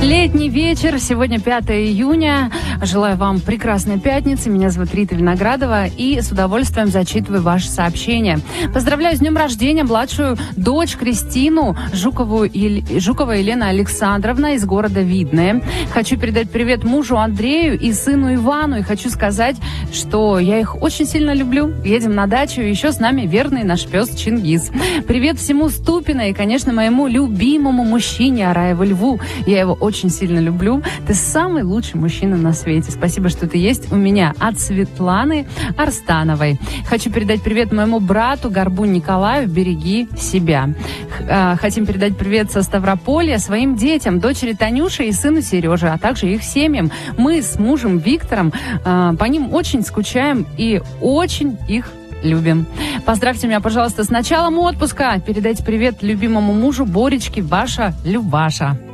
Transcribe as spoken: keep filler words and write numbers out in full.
Летний вечер, сегодня пятое июня. Желаю вам прекрасной пятницы. Меня зовут Рита Виноградова и с удовольствием зачитываю ваши сообщения. Поздравляю с днем рождения младшую дочь Кристину Жукову, Ел... Жукова Елена Александровна из города Видное. Хочу передать привет мужу Андрею и сыну Ивану. И хочу сказать, что я их очень сильно люблю. Едем на дачу. Еще с нами верный наш пес Чингис. Привет всему Ступино и, конечно, моему любимому мужчине Араеву Льву. Я его очень сильно люблю. Ты самый лучший мужчина на свете. Спасибо, что ты есть у меня. От Светланы Арстановой. Хочу передать привет моему брату Горбун Николаю. Береги себя. Хотим передать привет со Ставрополья своим детям, дочери Танюше и сыну Сереже, а также их семьям. Мы с мужем Виктором по ним очень скучаем и очень их любим. Поздравьте меня, пожалуйста, с началом отпуска. Передайте привет любимому мужу Боречке, ваша Любаша.